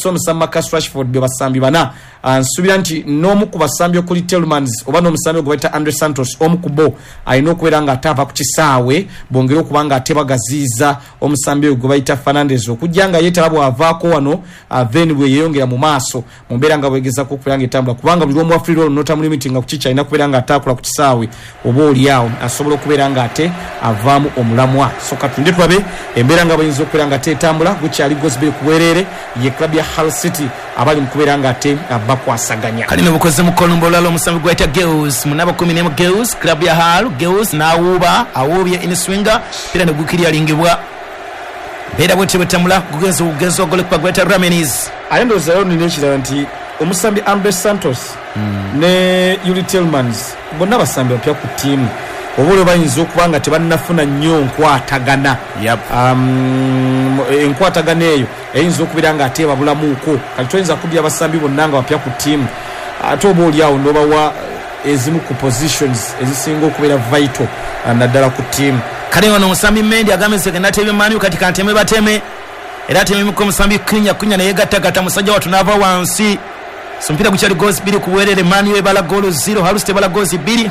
so musambi Marcus Rashford be basambi bana nsubira nti n'omu ku basambi okuli Tielemans oba n'omusambi ogweta Andre Santos omu ku bo alina okubeera nga atava ku kisaawe bongera okubanga atebagaziza omusambi ogwo bayita Fernandes okujja nga yeetala bw'avaako wano then bwe yeeyongera mu maaso mu mbeera nga bwegezako okubeera nga etambula kubanga buli omu afulira olunota mu limiti nga ku kica alina kubeera nga ataakula ku kisaawe oba oliawo asobola okubeera nga ate avaamu omulamwa so katunde tulabe embeera nga bayinza okubeera nga teetambula gukyali Gosbey kuweerere ye club ya Hull City abali mu kubeera nga ate bakwasaganya kalina bukoze mu kolumbo lalo musambi gweta Girls munabo 10 Girls club ya Hull Girls na awubye in swinger pira ne gukiri alingibwa beda bwete betambula kugenzo gole kwa gweta Rameniz ayendo zayo ni nechira nti omusambi Andre Santos ne Yuri Tielemans bonna basambi opya ku team obule bayinza okubanga tebannafuna nnyo nkwatagana enkwatagana eyo eyinza okubira nga ateba bulamuko kati toyinza kudya abasambi bonna nga bapya ku team ate oba oliawo nobawa ezimu ku positions ezisinga okubeera vital naddala ku team kale wano musambi Mendy agameze genda tebe mani kati kanteme bateme era teme ko musambi kunya naye gattagatta musajja watu nava wansi sumpira kuchali goals 2 kuwerere mani ebala goal 0 haruste bala goals 2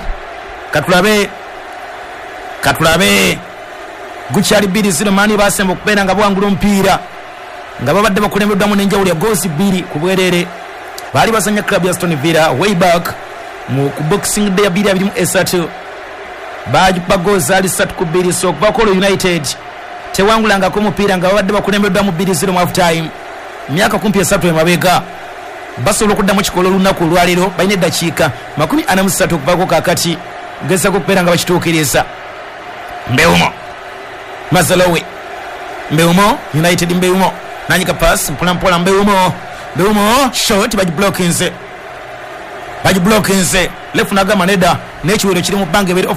katulabe guchali 2-0 mani basemba okubeera nga bwangula omupiira nga babadde bakulembeddwamu n'enjawulo ya goals 2 kubwerere bali basanya club ya Aston Villa way back mu boxing day 2-3 bajupa goals ali 3-2 so bakolo United tewangulanga ko mupiira nga babadde bakulembeddwamu 2-0 mu half time myaka kumpi 3 emabega basobola okuddamu kikolo lunaku olwaliro balina eddakiika 43 okuvako kakati geza kupeera nga bakituukiriza Mbeumo Mazalowe Mbeumo United Mbeumo nanyika pass mpola Mbeumo shot baji left nagama neda nechiwero kiri mu bange beri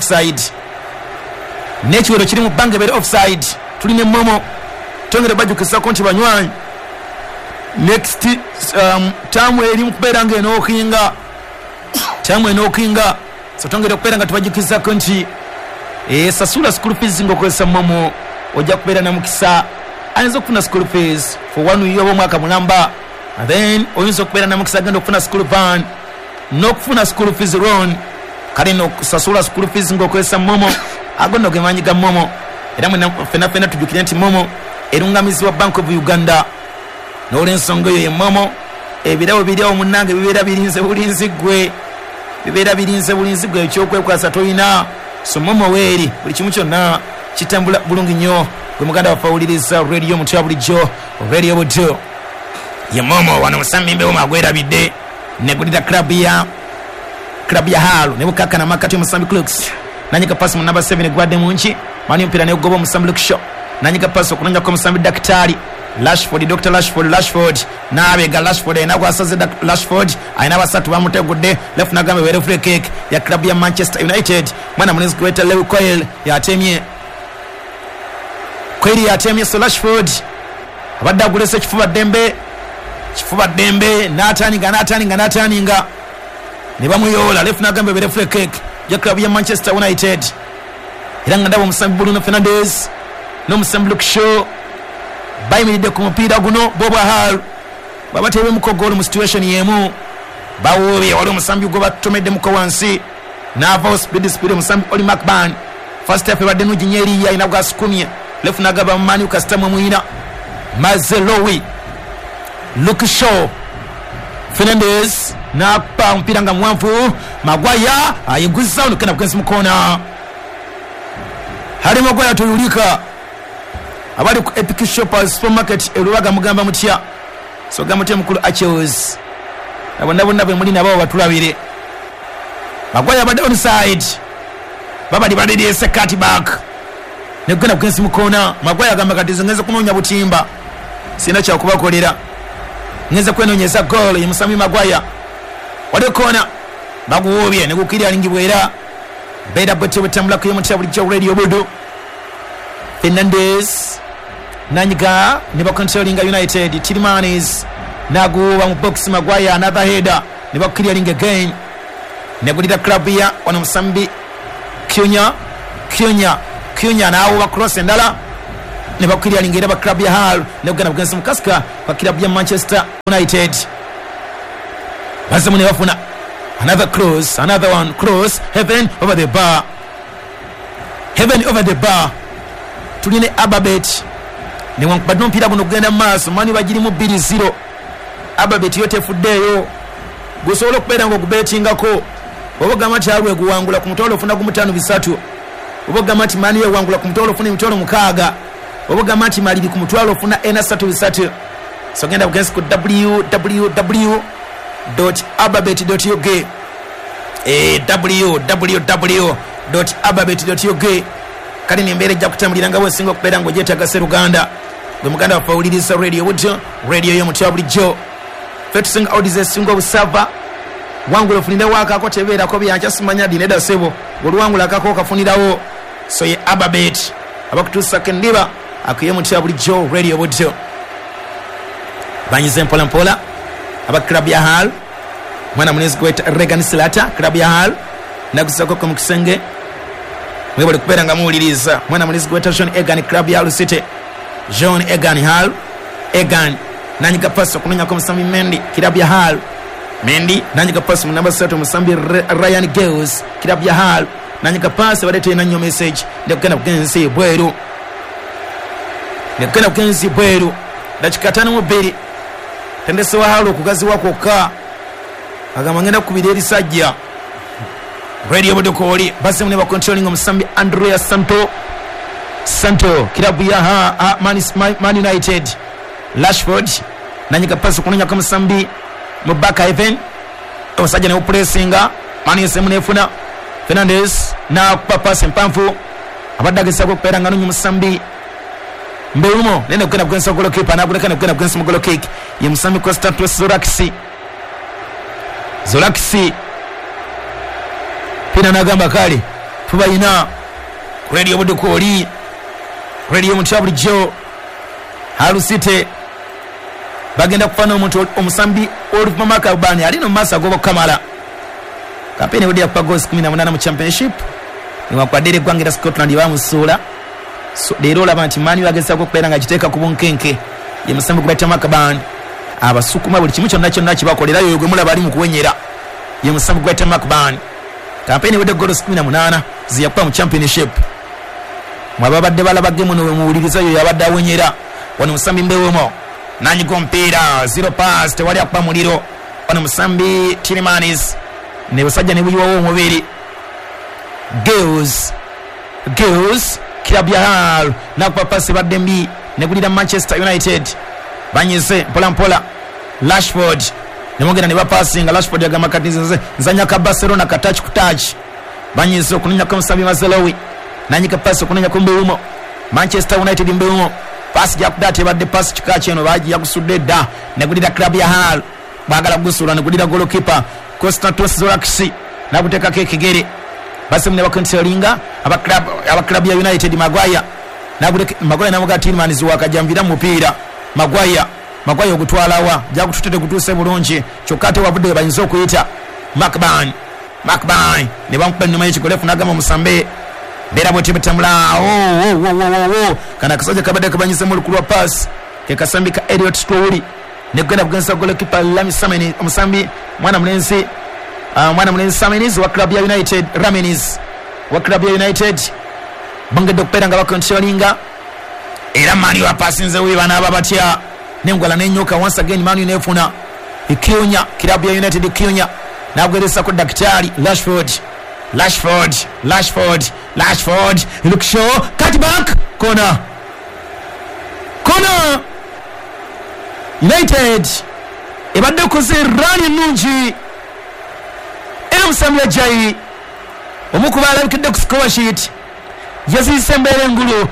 offside tuline momo tongere bajukisa konti banywanyi next time eri mkubeera nga enokinga so tongere kubeera nga tubajukisa konti sasula school fees ngokozesa momo ojja kubeera na mukisa ayinza okufuna school fees for one year omwaka mulamba and then oyinza okubeera na mukisa agenda okufuna school van n'okufuna school fees loan kale n'okusasula school fees ngokozesa momo agono gemanyiga momo era fena tujukire nti momo erungamizibwa Bank of Uganda n'olw'ensonga eyo ye momo ebirawo biriawo munnange bibeera birinze bulinzi gwe ekyokwekwasa toyina so momo weeri buli kimu kyonna kitambula bulungi nnyo gwe muganda wafawuliriza radio mutya bulijjo radio budo ye momo wano musambi Mbeumo agwerabidde negulira club ya Hull ne bukakana makati musambi Clocks nanyika pass mu number 7 gwadde munchi mani mpira ne gobo musambi Lukshaw nanyika pass okunanya kwa musambi Daktari Dr. Rashford nabega Rashford enagwasaze Rashford aina basatu bamutegudde left nagambe were free kick ya club ya Manchester United mwana munezi kweta Lew Coyle yatemye so Rashford abadde agulese kifuba dembe n'ataninga ne bamuyola left nagambe were free kick ya club ya Manchester United era nga ndabo musambi Bruno Fernandes no musambi Lukshaw bayimiridde ku mupiira guno Boba Hall babatebe mukogolo mu situation yemu bawobe wali omusambi gwo batomedde muko wansi nava speed omusambi Oli McBan first half badde nujinyeri ya inabwa sukumye left nagaba Manu customer muina Mazelowi Lukshaw Fernandes na pa mpira nga mwanvu Maguire ayiguza unukena kwensi mukona Harry Maguire tuyulika abali ku Epic Shoppers supermarket erubaga mugamba mutya so gamutye mukulu Achilles nabonna bwe mulina babo batulabire Maguire abadde onside babali badiri second back negana kwensi mukona Maguire agamba kati ngeze kunonya butimba sina kya kubakolera ngeze kwenonyeza goal ya Musami Maguire wade kona baguwobye ne gukiri alingibwera beda bote butambula ku yomutya bulijjo radio bodo Fernandes Nanyiga ne controlling United Tielemans naguwa mu box Maguire another header ne clearing again ne gulira club ya ono musambi Kunya nawo ba cross endala ne bakirialingira ba club ya Hull ne kugenda bugenza mukasika kwa club ya Manchester United. Bazamu ne bafuna another cross, heaven over the bar. Tuline Ababet ne wankubadde mpira guno kugenda maaso mani bagirimu 2-0. Ababet yote fuddeyo gusobola okubeera nga okubetingako obogamba nti alwe guwangula ku mutolo ofuna ku 5-3, obogamba nti mani yewangula ku mutolo ofuna emitolo 6, obogamba nti maliri ku mutwalo ofuna 4-3. So genda bugenzi ku www.ababet.uk www.ababet.uk kali nembeera ejja kutambulira nga bwesinga okubeera nga ogyetaaga Sseruganda gwe muganda waffe awuliriza radio Woodjo, radio y'omutya bulijjo fetusinga audize esinga obusava wangula ofunire waakako tebeerako byanca simanya dineda sebo oluwangula akako okafunirawo. So ye Ababet abakutuusa kendiba akuye mutya bulijjo radio Woodjo. Banyize mpola aba club ya Hull mwana munezi gweta Regan Slata club ya Hull nakusako ku mukisenge mwebale kubeera nga muwuliriza mwana munezi gweta John Egan club ya Hull City. John Egan Hull Egan nanyiga pass okunonya ko Musambi Mendy club ya Hull. Mendy nanyiga pass mu namba 3 Musambi Ryan Gales club ya Hull nanyiga pass badete nanyo message ndekana kugenzi bweru dakika 5 tendese wa Hull okugazi wako ka agamba ngenda kubira erisajja radio bodokoli basi mune ba controlling Musambi Andrea Santo club ya Man United. Rashford nanyika pass kunonya kwa Musambi Mubaka Even osajja ne pressinga mani semunefuna Fernandes na kupa pass empamfu abadagisa ko pera ngano Musambi Mbeumo nene kugenda kugenza goalkeeper na kugenda kugenza mu goal kick ye Musambi Constantinos Zoraxi pina nagamba kali tubayina radio bodokoli radio muthabuli jo Hull City bagenda kufana omuntu Omusambi oluvumamaka bani alino masa gobo Kamala kampeni wodi ya goals 18 mu championship ni wakwadere gwangira Scotland bamusula so lero labanti mani bagesa ko kupera nga kiteka ku bunkenke ye Musambi kubata makabani abasukuma buli kimu kyonna kyonna kibakolera yoyo gwe mulaba ali mu kuwenyera ye Musambi kubata makabani kampeni wodi goals 18 ziyakwa mu championship mwababadde balabage muno muwuliriza yoyo abadde awenyera wano Musambi Mbeumo nanyi kompira 0 pass tewali akpa muliro wano Musambi Tilimanis ne basajja ne buyiwawo omubiri Girls club ya Hull na kupa pass badde mbi ne kulira Manchester United banyize mpola Rashford ne mwongera ne bapassinga Rashford yagamba kati nzanya ka Barcelona ka touch ku touch banyize okunya kwa Musambi Mazalowi nanyi ka pass okunya kwa Mbeumo Manchester United Mbeumo pass jakudate badde pass chikache eno baji yakusudde da ne kulira club ya Hull bagala gusula ne kulira goalkeeper Constantinos Zoraxi na kuteka kekigere basi mne bakonselinga aba club ya United Maguire na kuteka Maguire na muga Tillmans wakajambira mupira Maguire okutwalawa jakututete kutuse bulungi chokate wabudde bayinza okuyita McBain ne bamukubba nyuma y'ekikolefu nagamba Musambe bera bwete betambula kana kasaje kabadde kabanyise mu lukulwa pass ke kasambika Elliot Story ne gwenda kugenza goalkeeper Lami Sameni Musambi mwana mlenzi Sameniz wa club ya United Rameniz wa club ya United bange dokpera nga bakontrolinga era mani wa passinze wi bana babatya nengwala nenyoka once again mani nefuna ikionya club ya United ikionya na gweresa ko daktari Rashford look show cut back corner United ibadde kuzirani nungi Musambi Jai omukuba alabikidde ku score sheet yazise mbere ngulu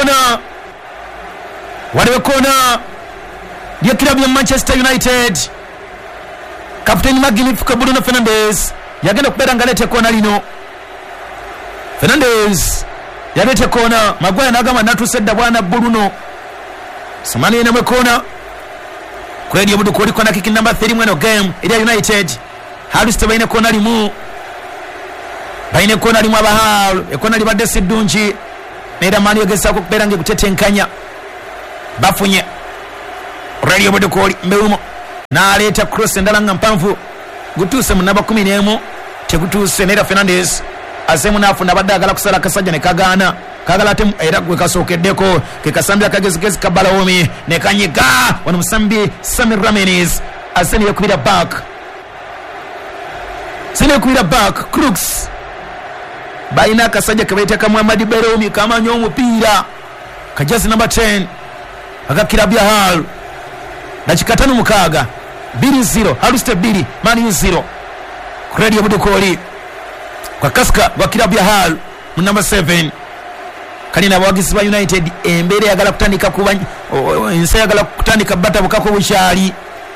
waliwo kona ya club ya Manchester United kapteni Magnifico Bruno Fernandes yagenda kubera ngalete kona lino Fernandes yalete kona Maguire nagamba natusedda bwana Bruno samani ene kona kweli obudu koli kona kiki number 3 mweno game ila United Hull City bayine kona limu aba Hull ekona libadde sidungi nera mani yogesa ko kubera nge kutetenkanya bafunye Radio Budukoli mbeumo n'aleeta cross endala nga mpanvu gutuuse mu namba 11 tegutuuse Nera Fernandez asemu n'afuna abadde agala kusala kasajja ne kagaana kagala ate era gwe kasookeddeko ke kasambi akagezigezi kabalawomi ne kanyiga wano musambi Samir Ramenes aseni yakubira back Crooks baina akasajja kabaiteka Muhammad Beromi kamanyo omupiira kajazi namba 10 agakirabya hal dakikatano mukaga 2-0 Haluste 2 Man U 0 Radio Budukoli kwa kaska wakirabya hal mu namba 7 kalina abawagizi ba United embere yagala kutandika kuba ensa yagala kutandika batabukako bukyali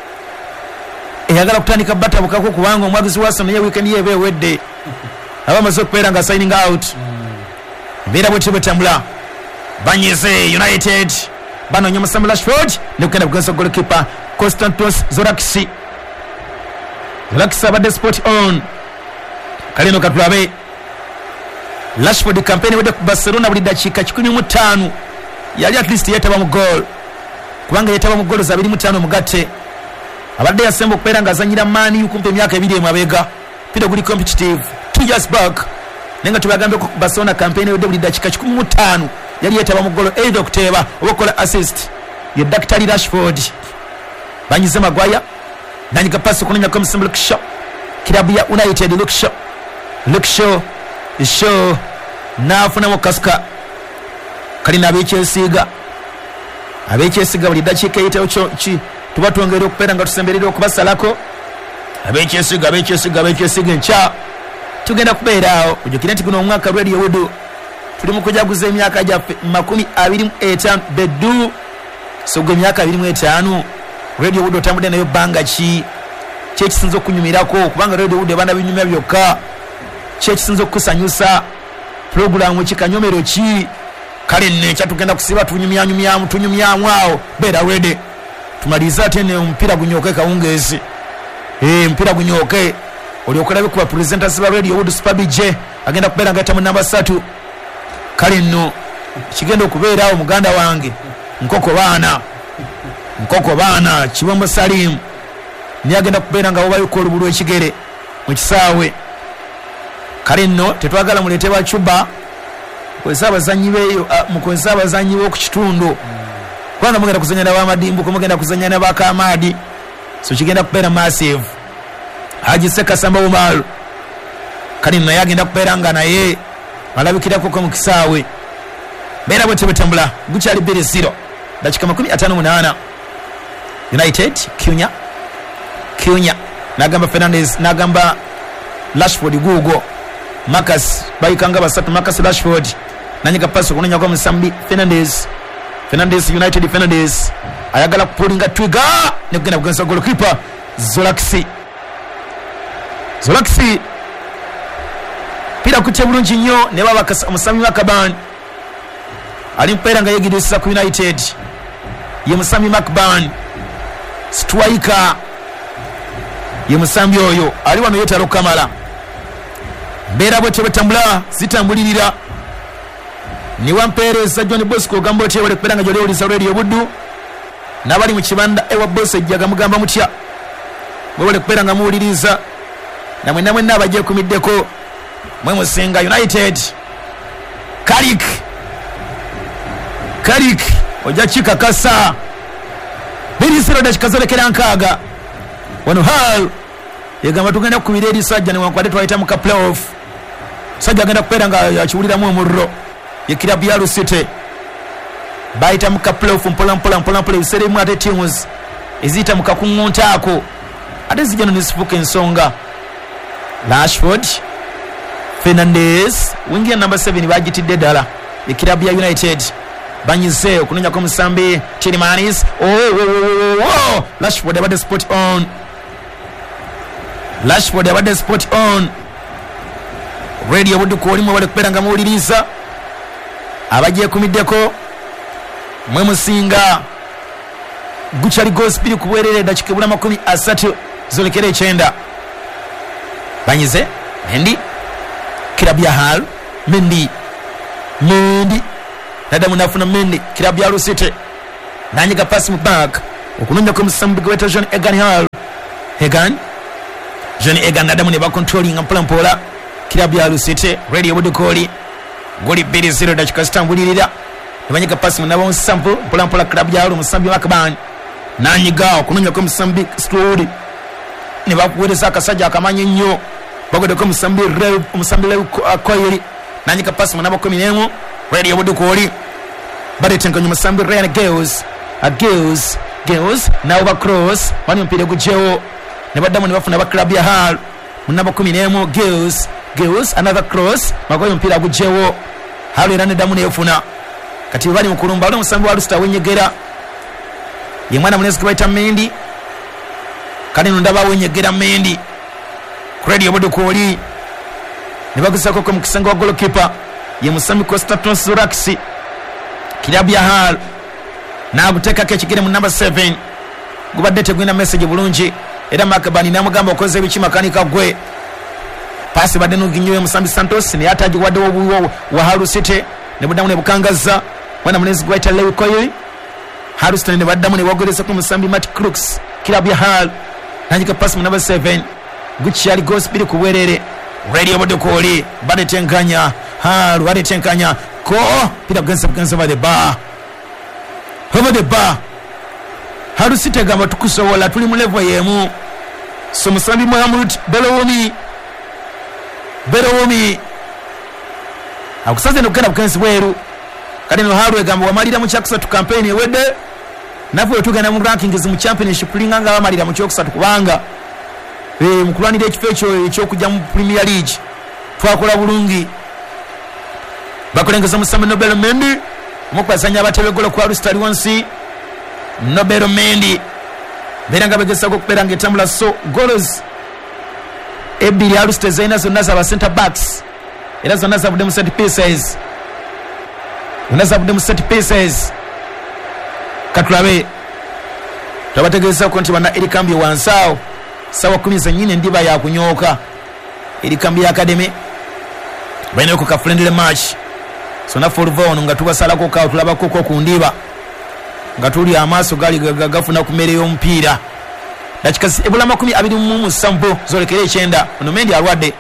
eyagala kutandika batabukako kubanga omwagizi wa Arsenal ye weekend yebe wedde abamaze okubeera nga signing out mbera bwetebetambula banyeze United banonya Sam Rashford ne kugenda kugasa goalkeeper Konstantinos Zorakisi abadde sport on kalino katulabe Rashford campaign wedde ku Barcelona buli dakiika 15 yali at least yetaba mu goal kubanga yetaba mu goal za 25 mugatte abadde yasemba okubeera nga azanyira Man U kumpe emyaka 2 emabega pida guli competitive 2 years back nenga tubagambe ku Barcelona campaign wedde buli dakiika 15 yali yetaba mu goal either okuteeba okola assist ye Dr. Rashford banyize Maguire nanyiga pass kunonya kwa Sam Lukshaw kilabu ya United Lukshaw show nafuna mu kaska kalina ab'Chelsea buli dakiika eyitawo ki tuba twongera okubeera nga tusemberera okubasalako ab'Chelsea nkya tugenda kubeeraawo ojjukire nti guno omwaka Radio Wood tuli mu kujaguza emyaka gyaffe 25 beddu so gwe emyaka 25 Radio Wood otambudde nayo bbanga ki kyekisinza okunyumirako kubanga Radio Wood ebanda binyumya byokka kyekisinza okusanyusa programu kikanyomero ki kale nekya tugenda kusiba tunyumyamu awo beera ready tumaliza ate ne omupiira gunyoke kawungeezi omupiira gunyoke oliokolabe kuba presenters ba Radio Wood Super BJ agenda kubeera nga mu namba 3 kale nno kigenda okubeerawo muganda wange nkoko baana Kibombo Salim ni agenda kubeera nga wobayuka olubulu ekigere mu kisaawe kale nno tetwagala mulete ba Cuba kwesa abazanyi beyo mukwesa abazanyi bo ku kitundu kubanga mugenda kuzanya na bamadimbu kumugenda kuzanya na bakamadi so kigenda kubeera massive Haji Seka Samba Umaru kale nno yagenda kubeera nga naye alabikirako ko mu kisaawe beera bwetebetambula gukyali 2-0 dakika 58 United Kunya nagamba Fernandez nagamba Rashford gugo Marcus bayikanga basatu Marcus Rashford nanyiga pass kunonya kwa Musambi Fernandez United Fernandez ayagala kupulinga twiga ne kugenda kugenza goalkeeper Zoraxi pira kutya bulungi nnyo ne baba Musambi Makaban ali mpera nga yegidisa ku United ye Musambi Makaban striker ye Musambi oyo ali wano yetalo Kamala beera bwetebetambula zitambulirira ni wampeereza John Bosco gamba otya wale kubeera nga gyoli olisa Radio Buddu n'abali mu kibanda ewa boss ejjaga mugamba mutya wale kubeera nga muwuliriza namwe abajja kumiddeko mwe musinga United Kalik ojja kikakasa 2-0 dakika zolekera nkaaga wano hal yegamba tugenda kukubira eri sajja newankwate twayita mu playoff sajja agenda kubeera nga yakiwuliramu omurro ye kirabu ya Lusite bayita mu playoff mpola ebiseera ebimu ate teams eziyita mu kakuŋŋunta ako ate zijja no nesifuka ensonga Rashford Fernandez wingia namba 7 bagitidde ddala ye kirabu ya United banyize okunonya kwa Musambi Chirimanis Rashford abadde sport on Radio Wood ko olimu wale kubeera nga muwuliriza abajje kumiddeko mwe musinga gukyali gospel kubwerere dakika bula 30 zolekera 9 banyize Mendy kirabu ya Hal Mendy nada munafuna Mendy kirabu ya Lusite nanyiga pass mu back okunonya ko musambi gweta John Egan Hall John Egan adamu ne ba controlling mpola kilabu ya Lusite radio budukoli goli 2-0 dakika zitambulirira nebanyiga pass mu nabo musambu mpola kilabu ya Musambi Makaban nanyiga okunonya ko musambi story ne bakuwereza akasajja akamanye nnyo bagode ko musambi koyiri nanyiga pass mu nabo 11 radio budukoli badetenkanya musambi Ryan Girls now back cross bani mpira gujewo ne badamu ne bafuna ba club ya Hall munabo 11 Girls another cross magoyo mpira gujewo Hall era ne damu ne yofuna kati bali mukulumba alo musambi wa Lusita wenyegera ye mwana munezi kubaita Mendi kani ndaba wenyegera Mendi credit yobodo koli ne bagusako ko mukisango wa goalkeeper ye musambi Constantinos Zoraxi kilabu ya Hall na guteka kekigere mu number 7 gubadde tegwina message bulungi era Makabani namugamba okoze bichi makanika gwe pasi badde nuginyiwe Musambi Santos ne yataji wadde wa Hall City ne budamu ne bukangaza mwana munezi gwaita Lewi Koyiri Hall City ne badamu ne wagolesa ku Musambi Matt Crooks kilabu ya Hall nanjika pasi mu number 7 guchi ali gospel kuwerere radio bodokoli bade tenkanya Hall bade tenkanya ko pira gansa ba the bar over the bar Hall City gamba tukusobola tuli mu level yemu so Musambi Mohammed Berowomi akusaze nokera bukensi bweru kati no Hall gamba wamalira mu kyakusatu campaign ewedde nafwe tugenda mu rankings mu championship linganga bamalira mu kyokusatu kubanga mukulwanira ekifo ekyo kujja mu Premier League twakola bulungi bakolengeza Musambi Nobel Mendi mukwasanya abatebe golo kwa Lusita wansi Nobel Mendi beranga begesa ko kuperanga etambula so goals ebiri ya Lusita zaina zonna za center backs era zonna za budemu set pieces katulabe tabategesa ko nti bana erikambi wansao sawa 10 nyine ndiba ya kunyoka erikambi ya academy baina ko ka friendly match so na forvon nga tubasala ko ka tulaba ko kundiba nga tuli amaso gali gafuna kumere yo mpira dakikazi ebula 27 zolekere chenda ono Mendi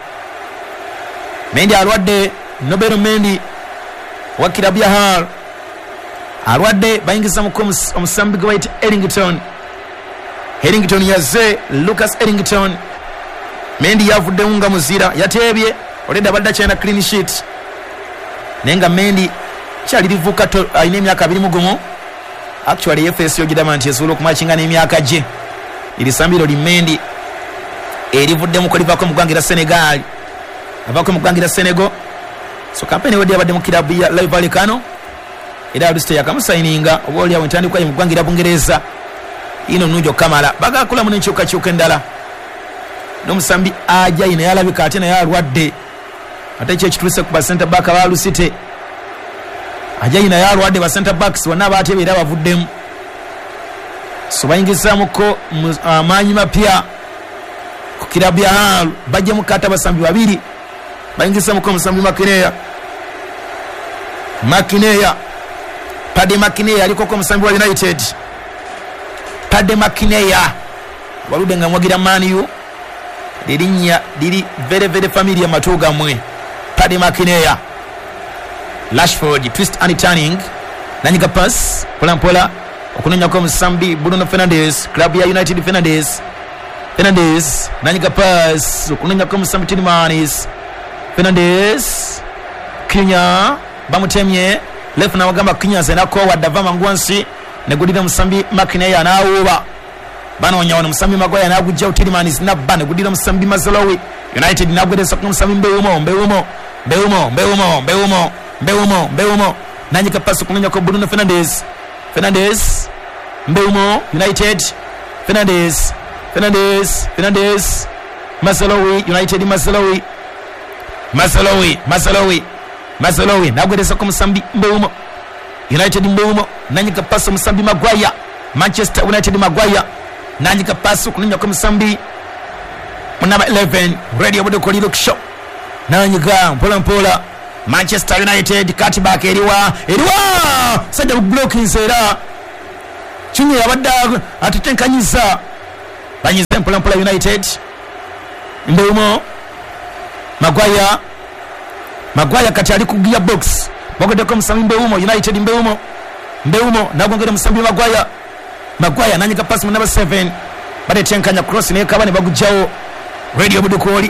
alwadde Nobel Mendi wakilabu ya Hall alwadde bayingiza mu Musambi gwaita Ellington yaze Lucas Ellington Mendi yavudde unga muzira yatebye oleda badda chena clean sheet nenga Mendi chali livuka to aine myaka 2 actually FS yogidamanti esulo kumachinga ne myaka je ili sambiro li Mendi erivudde mu koliva ko mugwangira Senegal abako mugwangira Senegal so campaign wodi abadde mu kilabu ya Live Volcano era Lusita yakamusayininga oboli awentandi kwa mugwangira Bungereza ino nujo kamala baga kula mun nchoka endala no Musambi aja ina yalabika atena yalwadde ate kye kituse ku center back aba Lusita aja ina yalwadde ba center backs wana batebera bavuddemu so bayingiza muko amanyi mapya ku kilabu ya Hall bajje mukata basambi babiri bayingiza muko Musambi Paddy Makineya aliko ko Musambi wa United Paddy Makineya walude nga mwagira Man U dirinya diri very familiar matoga mwe Paddy Makineya Rashford twist and turning nanyiga pass pola okunonya ko Musambi Bruno Fernandes club ya United Fernandes nanyiga pass okunonya ko Musambi Tilimanis Fernandes Kinya bamutemye left na wagamba Kinya zena ko wadava mangwansi negudira Musambi Makineya nawuba banonya wana Musambi Magoya nagujja Utilimanis nabba negudira Musambi Mazalawi United nagudesa ko Musambi Mbeumo nanyiga pass okunonya ko Bruno Fernandes Mbeumo United Fernandes Mazalawi United Mazalawi nagwedesa ko Musambi Mbeumo United nanyiga pass Musambi Maguire Manchester United Maguire nanyiga pass okunonya ko Musambi number 11 radio bodo kolilo show nanyiga mpola Manchester United cutback eriwa sajja blocking zera Chunya yabadde atutenkanyiza banyize mpolampola United Mbeumo Maguire kati ali ku gearbox bagoddeko musambi Mbeumo United Mbeumo nagongera musambi Maguire nanyika pass mu number 7 bade tenkanya cross ne kabane bagujjawo Radio Budukoli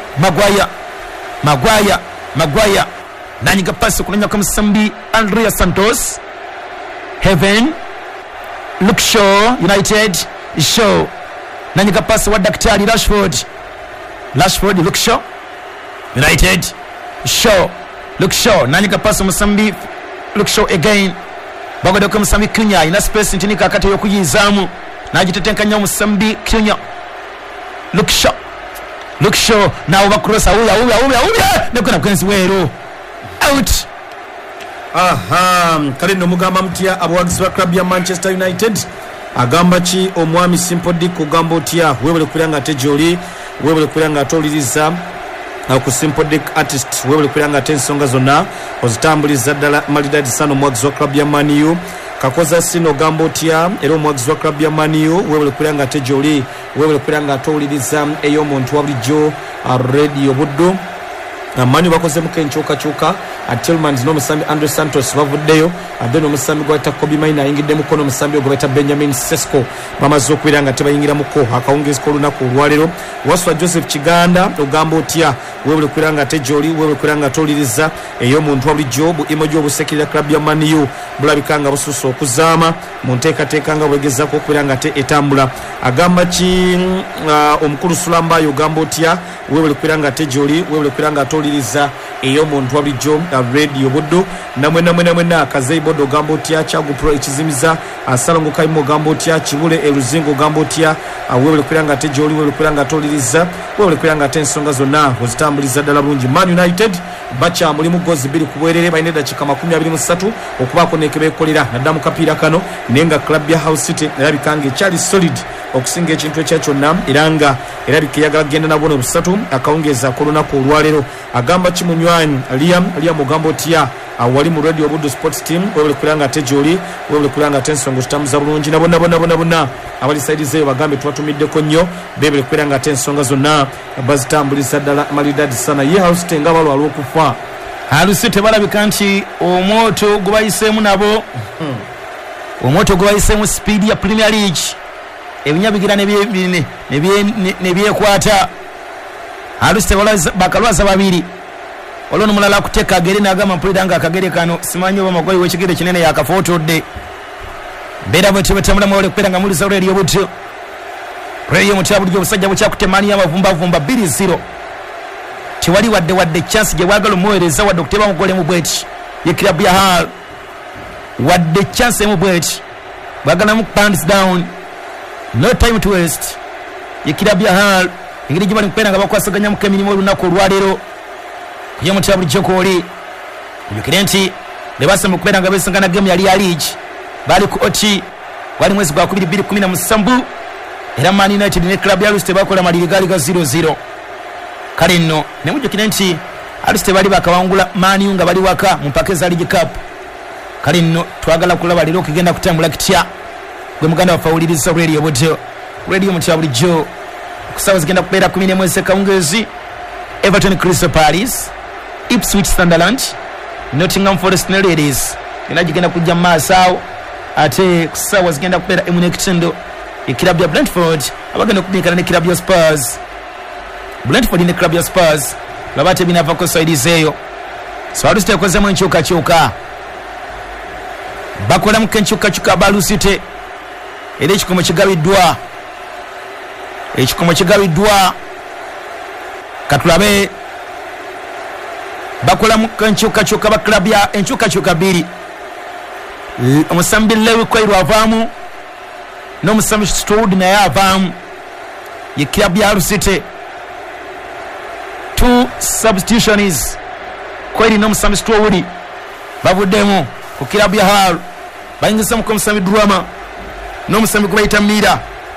Maguire nanyika pass kunanya kwa musambi Andrea Santos Heaven Luke Shaw United Shaw nanyika pass wa Daktari Rashford Luke Shaw United Shaw Luke Shaw nanyika pass musambi Luke Shaw again bagoddeko musambi Kunya ina space ntini kakati yokuyizamu najitetenkanya musambi Kunya Luke Shaw now over cross awuya nekona kwenzi wero out kale no mugamba mutya abawagizi ba club ya Manchester United agamba ki omwami Simple Dick kugamba otya webule kulanga tejoli webule kulanga toliriza ku Simple Dick artist webule kulanga tensonga zonna ozitambuliza ddala malidadi sano omwagizi wa club ya Man U kakoza sino gambo otya era omwagizi wa club ya Man U webule kulanga tejoli webule kulanga toliriza eyo muntu wa bulijjo Radio Buddo Mani bakoze mukenchoka Tillmans no musambi Andre Santos bavuddeyo adeno musambi gwa Kobe Maina ingide mukono musambi gwa Benjamin Sesko bamaze okwiranga tebayingira muko akawungezi ko lunaku lwalero waswa Joseph Chiganda ogambo otya webule kwiranga tejoli webule kwiranga toliriza eyo muntu wa bulijjo emojo obusekirira club ya Man U bulabikanga bususu okuzama munteekateekanga bwegeza ko kwiranga te etambula agamba ki omukulu Sulamba yogambo otya webule kwiranga tejoli webule kwiranga toliriza eyo muntu wa bulijjo Radio Buddo namwe Kazei Bodo gambo tia Chagu Pro ekizimiza Salongo Kaimo gambo tia Chibule Eluzingo gambo tia webule kulanga tejoli webule kulanga toliriza webule kulanga tensonga zonna ozitambuliza ddala bulungi Man United bacha mulimu gozi bili kubwerere bayineda chikama 23 okubako nekebekolera naddamu kapiira kano nenga club ya House City erabikange chali solid okusinga ekintu ekyacho nam iranga erabikiyagala genda nabone busatu akaongeza kolona ko lwalero agamba kimunywanyi Liam mugambo tia wali mu Radio Buddo Sports Team webule kulanga tejoli webule kulanga tensongo tutamuza bulungi nabona abali side zeyo bagambe twatumiddeko nnyo bebule kulanga tensonga zonna bazitambuliza ddala malidadi sana ye House tenga balwa lwokufa Halusi tebalabika nti omwoto gubayisemu nabo omwoto gubayisemu speed ya Premier League ebinyabigira nebyekwata Halusi bakalwaza babiri olono mulala kuteka agere nagama mpulira nga akagere kano simanyo bamagoyi wekigere kinene yakafotodde bera bwe tebetambula mwole kupera nga muri zaure eriyo butyo reyo mutabu lyo busajja bucha kutemani abavumba 2-0 tiwali wadde chance je wagalo muwereza wadde kuteba mugole mu bweti ye club ya Hal wadde chance mu bweti bagana mu pounds down no time to waste ye club ya Hal ingiri jibali kupera nga bakwasaganya mu kemini mu lunako lwalero ye mutabu jokoli yukirenti lebasa mu kupera nga besangana game yali ya league bali ku oti wali mwezi gwa 2017 era Man United ne club ya Aluste bakola maliri gali ga 0-0 kale nno ne mujukira nti Aluste bali bakawangula Man U nga bali waka mu Pakeza League Cup kale nno twagala kulaba lero kigenda kutambula kitya gwe muganda wafauliriza Radio Buddo Radio Mutabu Joe kusawa zigenda kubera 10 mwezi kaungezi Everton Crystal Palace Ipswich Sunderland Nottingham Forest ne Ladies inajigenda kujja masao ate kusawa zigenda kubera emunekitendo club ya Brentford abagenda kubikana ne club ya Spurs Brentford ne club ya Spurs labate binava ko side zeyo so Aluste yakoze mu nchuka bakola mu kenchuka balusite ere ekikomo kigabiddwa katulabe bakola mu kenchuka ba club ya enchuka biri omusambi Lewi Kwairwa avamu no musambi Stroud na avamu ye club ya Aluste 2 substitutions Kwairi no musambi Stroud bavuddemu ku club ya Hal bayingisa mu musambi Drama no musambi kubayita Mira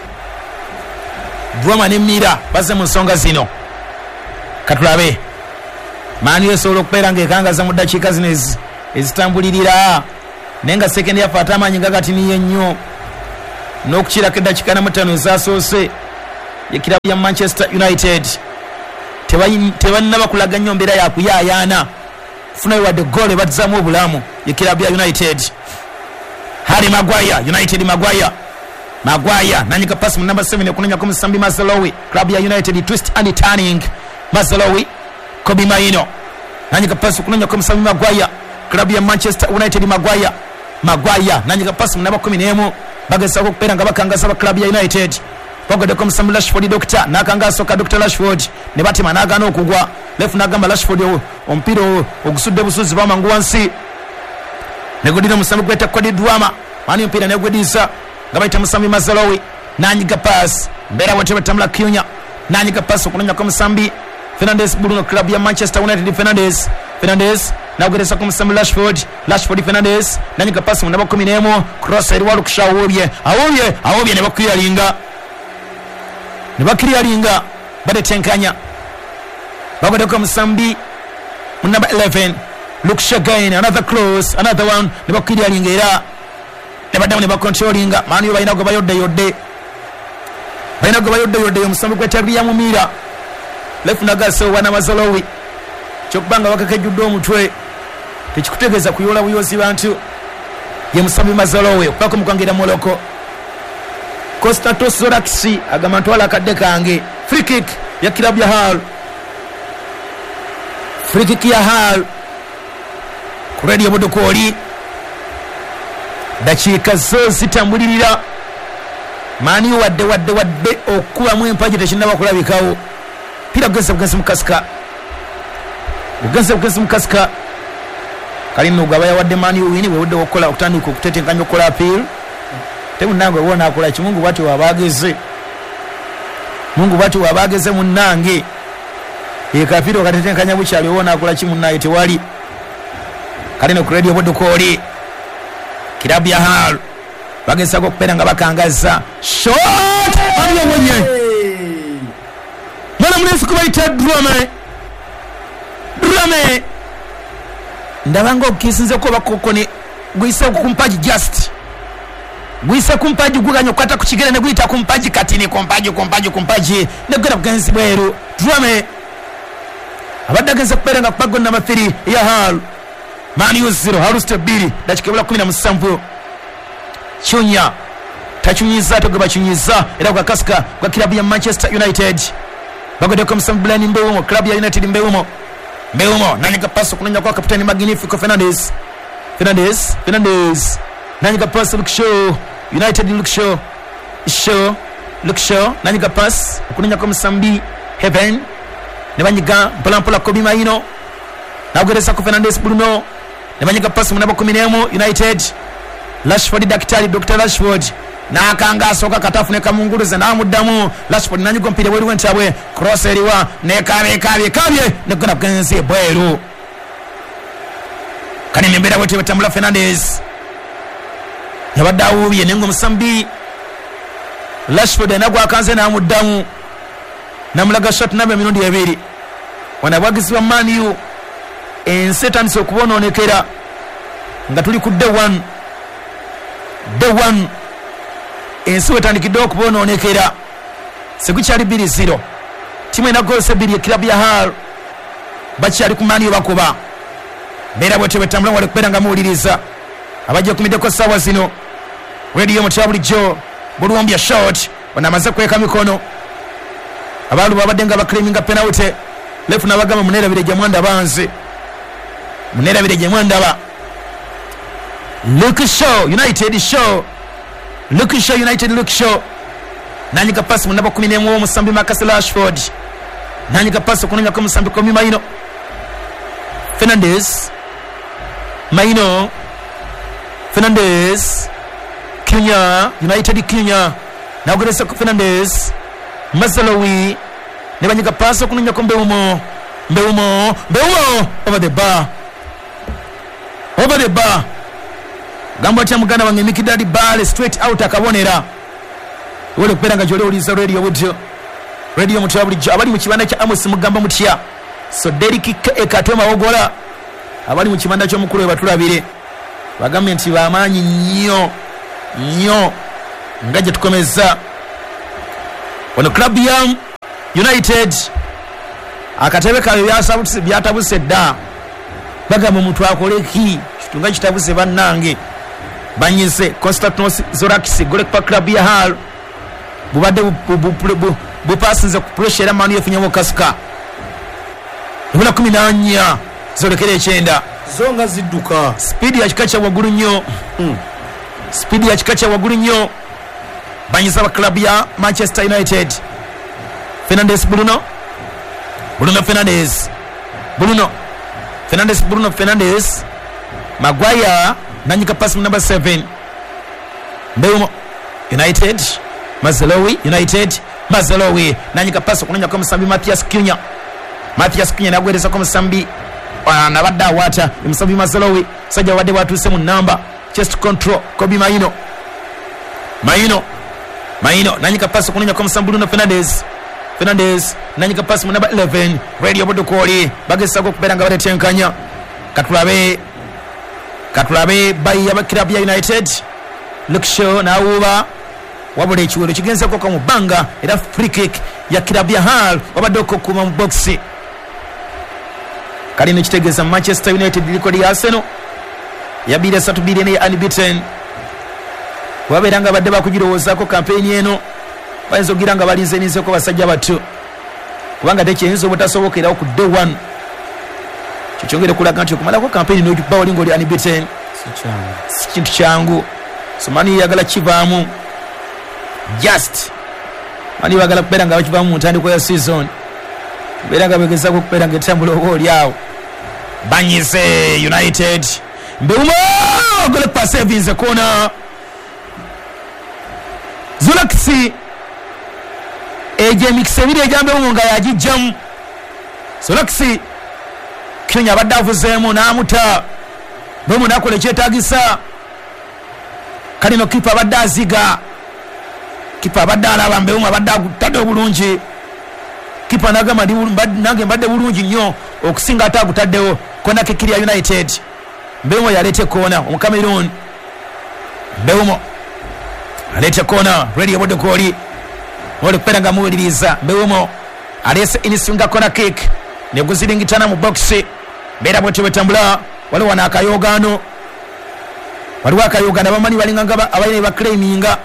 Drama ne Mira baze mu nsonga zino katulabe mani yesobola okubeera ng'ekangaza mu ddakiika zino ezitambulirira nenga second half atamanyi nga kati niye nnyo n'okukirako eddakiika na mutaano ezasoose ekirabu ya Manchester United tebannaba kulaga nnyo mbeera yakuyaayaana funayo wadde goal ebazzaamu obulamu ekirabu ya United. Harry Maguire, United Maguire nanyika pass mu number 7 okunonya ku Musambi Mazalowi, club ya United twist and turning. Mazalowi, Kobe Maino nanyika pass okunonya ku Musambi Maguire, club ya Manchester United. Maguire nanyika pass mu number 11 bagesa okupera nga bakangasa ba club ya United. Pogode ku Musambi Rashford doctor nakangaso ka Dr. Rashford ne batima nagana okugwa left nagamba Rashford ompiro ogusudde busuzi bamangu wansi negodira Musambi kweta kodi drama mani mpira negwedisa ngabaita Musambi Mazalowi nanyiga pass mbera wote batamla Kyunya nanyiga pass okunonya ku Musambi Fernandes Bruno, club ya Manchester United. Fernandes nagwedesa ku Musambi Rashford Fernandes nanyiga pass mu nabo 11 cross eri walu kushawobye awobye ne bakirialinga badetenkanya bagode ku Musambi mu number 11 look again another close another one ne bakirialinga era ne badamu ne bakontrolinga mani bayina go bayodde Musambi kwetabiya mu mira left nagaso wana Mazalowi chokubanga wakakejudde omutwe tekikutegeeza kuyola buyozi bantu ye Musambi Mazalowi pako mukwangira moloko Konstantos Zoraxi agamantwala kadde kange. Free kick ya kilabu ya Hull. Kuredi obodokoli dakiika zo zitambulirira mani wadde okubamu empaji tekinaba kulabikawo pira gugeze mukasika kalino gabaya wadde mani wini wewudde okukola okutandika okutetenkanya okukola appeal temunange wona akola kimungu bwati wabageze munnange ekapiro katetenkanya bukyali wona akola kimunnaye tewali kalino ku radio bodokoli kilabu ya Hull bagezako okupera nga bakangaza shot aliyewonye mwana munesi kubaita drame ndabanga okisinze ko bakokone gwisa kumpaji just gwisa kumpaji guganya kwata kukigere ne gwita kumpaji katini kumpaji negera kugenzi bweru drame abadageza kupera nga kubago na mafiri ya Hull Man U 0 Hull stabili dakikabula 17 Chunya tachunyiza togebachunyiza era kwa kaska kwa kilabu ya Manchester United bagode kwa Musambi Blani Mbeumo kilabu ya United Mbeumo nani kapaso kunonya kwa kapitani Magnifico Fernandes nani kapaso Luke Shaw United Luke Shaw nani kapaso kunonya kwa Musambi Heaven nebanyiga mpola Kobe Maino nagweresa ku Fernandes Bruno nebanyiga pass mu nabo 11 United Rashford daktari Dr. Rashford nakangasoka katafune kamunguruze namuddamu Rashford nanyigo mpire bweru wentabwe cross eriwa nekabye negona bwenzi bweru kani membera wote batambula Fernandes yabadawu bye nengo Musambi Rashford nagwa akanze namuddamu namulaga shot nabe minundi yabiri wanabagizwa Man U ensetanso kubononekera nga tuli ku day one ensiwe tandikidde kubononekera sekukyali 2-0 timu ena goals 2 kilabu ya Hull bakyali ku Man U bakuba beera bwete betambula wali kubera nga muwuliriza abajja kumiddeko ssaawa zino radio mutabuli jo bulumbya shot wanamaze kweka mikono abantu babadde nga bakleminga penalty lefu nabagamba munerabire gye mwandaba Luke Shaw United nanyika pass munaba 11 Musambi Marcus Rashford nanyika pass kunonya ko Musambi Kobe Maino Fernandes Kyunya United naguresa ko Fernandes Mazalowi nebanyika pass kunonya ko Mbeumo over the bar gamba cha muganda wange Mikidadi Bale straight out akabonera wole kupera nga jole uliza radio mutabuli abali mu kibanda cha Amos mugamba mutya so Derek ekatoma ogola abali mu kibanda cyo mukuru batulabire bagambe nti bamanyi nnyo ngaje tukomeza ono club ya United akatebe kawe byatabuse dda bagamba omuntu akoleki kitunga kitabuse bannange banyise Konstantinos Zorakis gole kwa club ya Hull bubadde bupasinze ku pressure manu yefunyamo kasika ebula 14 zolekere 9 zonga zidduka speed ya kikacha wagulu nnyo speed ya kikacha wagulu nnyo banyisa ba club ya Manchester United Fernandes Bruno Fernandes Maguire nanyika pass number 7 Mbeumo United Mazelowi nanyika pass kunanya kwa Msambi Matthias Cunha nagwereza kwa Msambi nabadda wata Msambi Mazelowi sajja wadde batuse mu namba chest control Kobe Maino nanyika pass kunanya kwa Msambi Bruno Fernandes nanyika pass mu namba 11 Radio Bodokoli bagesa ko kuberanga batetenkanya katulabe bayi ya club ya United Lukshaw na uba wabule ekiwero kigenza ko mu banga era free kick ya club ya Hull wabadoko kuma mu box kali ne kitegeza Manchester United liko li Arsenal yabira 3-2 ne unbeaten waberanga badde bakugirowoza ko campaign eno bayizogira nga balinze nize ko basajja batu kubanga tekyenzo butasobokera ku day 1 kichongere kulaga nti okumala ko campaign no jubba olingo li unbeaten si kintu kyangu so mani yagala kivaamu just mani bagala kupera nga bakivaamu mu ntandiko ya season beranga begeza ko kupera nga tambula oli awo banyise United Mbeumo gole pass evinze kona Zulaksi eje mixebire ejambe nga yagijjam Zulaksi Kenya badavuzemu namuta Mbeumo nakole kyetagisa kalino kipa badaziga kipa badala Mbeumo badagutadde obulungi kipa nagamba nange mbadde bulungi nnyo okusinga atagutaddewo kona kekiri ya United Mbeumo yalete kona omukamerun Mbeumo alete kona Radio Bodokoli ole kupenda muwuliriza Mbeumo alese inisinga kona kick neguzilingitana mu box bera bwete betambula wale wana akayogano waliwo akayogano abamanyi balinganga abayine baclaiminga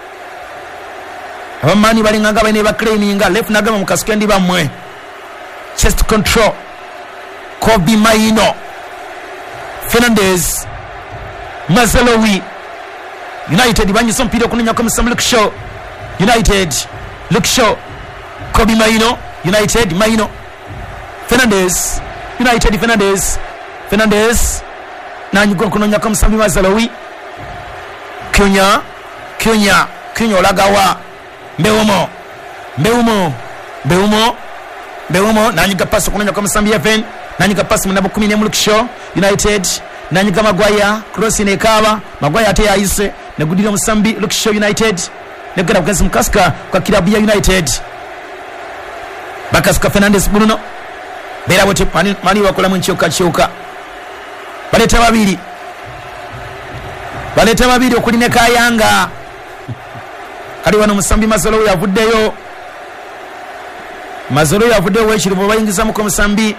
left nagama mukasikendi bamwe chest control Kobe Maino Fernandes Mazelowi United banyisa mpira okunya kwa Sam Lukshaw United Lukshaw Kobe Maino United Maino Fernandes United Fernandes nanyugo kunonya kwa Sam Mazelowi Cunha olagawa Mbeumo nanyuga pass kunonya kwa Sam Yeven nanyuga pass mu nabo 10 mu Lukshaw United nanyuga Maguire cross ne kaba Maguire ate yaise negudira Musambi Lukshaw United negera kugenza mukasika kwa kilabu ya United bakasika Fernandes Bruno bera bote mani wakola mu nchoka baleta babiri okuline Kayanga kali wano Musambi Mazolo yavuddeyo wekirivo bayingiza mu Musambi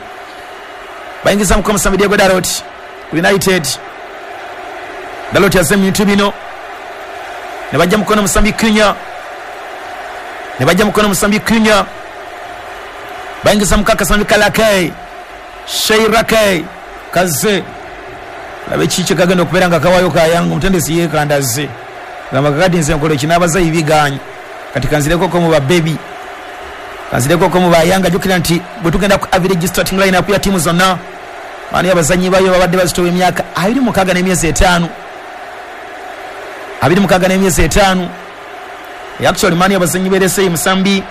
Diego Dalot United Dalot ya semi tubino ne bajja mukono Musambi Cunha bayingiza mukaka Sambi Kalake Sheirake kaze labe chiche kagenda okuberanga kawayo Kayanga mutendesi yekandaze ngamba kakati nze nkole kinabaza ibiganye kati kanzireko ko mu baby kanzireko ko mu bayanga jukira nti bwetugenda ku average starting line up ya timu zonna mani abazanyi bayo babadde bazitowe emyaka 26 n'emyezi 5 actually mani abazanyi berese Musambi